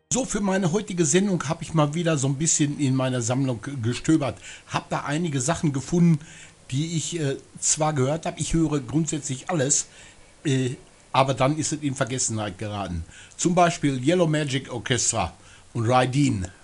So, für meine heutige Sendung habe ich mal wieder so ein bisschen in meiner Sammlung gestöbert. Habe da einige Sachen gefunden, die ich zwar gehört habe, ich höre grundsätzlich alles, äh, aber dann ist es in Vergessenheit geraten. Zum Beispiel Yellow Magic Orchestra und Rydeen.